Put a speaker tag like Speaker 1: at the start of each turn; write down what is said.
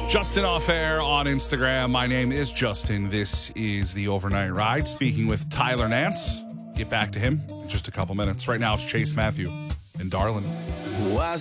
Speaker 1: Justin Off Air on Instagram. My name is Justin. This is the Overnight Ride. Speaking with Tyler Nance. Get back to him in just a couple minutes. Right now, it's Chase Matthew and Darlin.